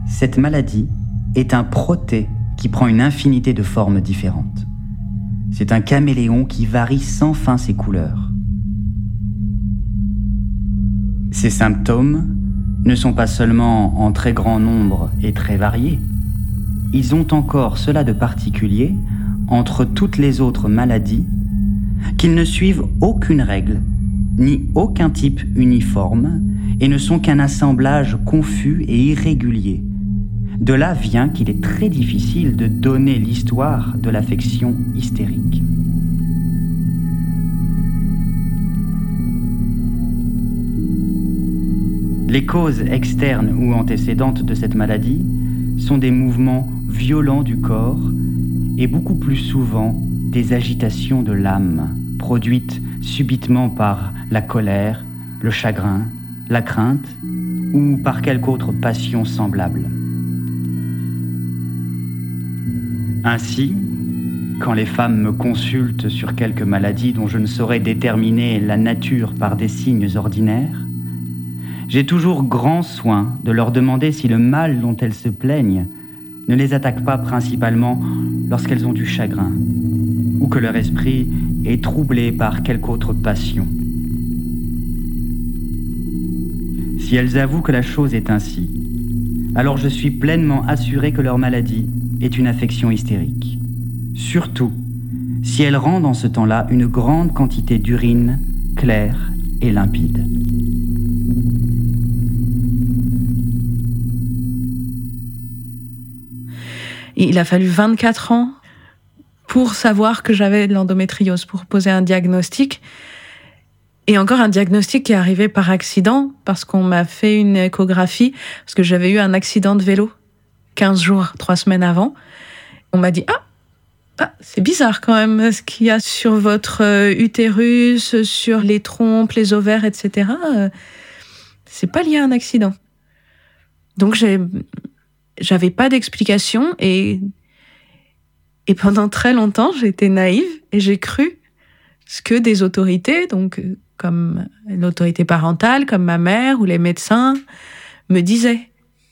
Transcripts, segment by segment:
Cette maladie est un proté qui prend une infinité de formes différentes. C'est un caméléon qui varie sans fin ses couleurs. Ces symptômes ne sont pas seulement en très grand nombre et très variés. Ils ont encore cela de particulier entre toutes les autres maladies qu'ils ne suivent aucune règle, ni aucun type uniforme, et ne sont qu'un assemblage confus et irrégulier. De là vient qu'il est très difficile de donner l'histoire de l'affection hystérique. Les causes externes ou antécédentes de cette maladie sont des mouvements violents du corps et beaucoup plus souvent des agitations de l'âme, produites subitement par la colère, le chagrin, la crainte ou par quelque autre passion semblable. Ainsi, quand les femmes me consultent sur quelque maladie dont je ne saurais déterminer la nature par des signes ordinaires, j'ai toujours grand soin de leur demander si le mal dont elles se plaignent ne les attaque pas principalement lorsqu'elles ont du chagrin ou que leur esprit est troublé par quelque autre passion. Si elles avouent que la chose est ainsi, alors je suis pleinement assuré que leur maladie est une affection hystérique. Surtout si elles rendent en ce temps-là une grande quantité d'urine claire et limpide. Il a fallu 24 ans pour savoir que j'avais de l'endométriose, pour poser un diagnostic. Et encore un diagnostic qui est arrivé par accident, parce qu'on m'a fait une échographie, parce que j'avais eu un accident de vélo 15 jours, 3 semaines avant. On m'a dit « Ah, c'est bizarre quand même, ce qu'il y a sur votre utérus, sur les trompes, les ovaires, etc. C'est pas lié à un accident. » Donc j'avais pas d'explication et pendant très longtemps, j'étais naïve et j'ai cru ce que des autorités, donc comme l'autorité parentale, comme ma mère ou les médecins, me disaient.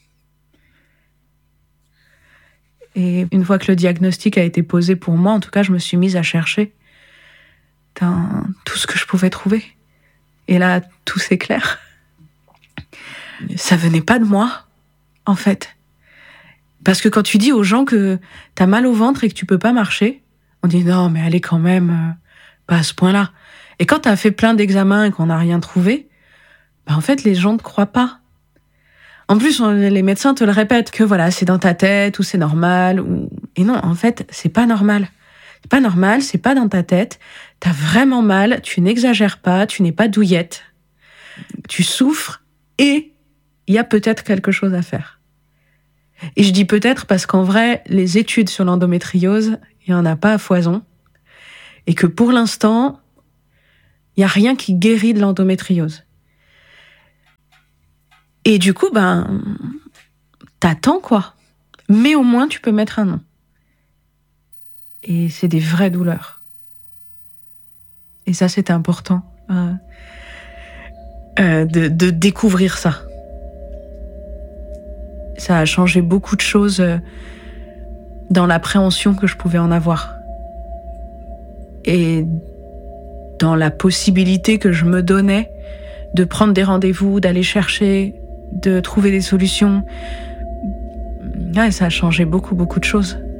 Et une fois que le diagnostic a été posé pour moi, en tout cas, je me suis mise à chercher dans tout ce que je pouvais trouver. Et là, tout s'éclaire. Ça venait pas de moi, en fait. Parce que quand tu dis aux gens que t'as mal au ventre et que tu peux pas marcher, on dit non, mais allez quand même, pas à ce point-là. Et quand t'as fait plein d'examens et qu'on n'a rien trouvé, en fait, les gens ne croient pas. En plus, les médecins te le répètent, que voilà, c'est dans ta tête, ou c'est normal, ou... Et non, en fait, c'est pas normal. C'est pas normal, c'est pas dans ta tête. T'as vraiment mal, tu n'exagères pas, tu n'es pas douillette. Tu souffres et il y a peut-être quelque chose à faire. Et je dis peut-être parce qu'en vrai, les études sur l'endométriose, il n'y en a pas à foison. Et que pour l'instant, il n'y a rien qui guérit de l'endométriose. Et du coup, t'attends quoi. Mais au moins, tu peux mettre un nom. Et c'est des vraies douleurs. Et ça, c'est important de découvrir ça. Ça a changé beaucoup de choses dans l'appréhension que je pouvais en avoir. Et dans la possibilité que je me donnais de prendre des rendez-vous, d'aller chercher, de trouver des solutions. Ouais, ça a changé beaucoup de choses.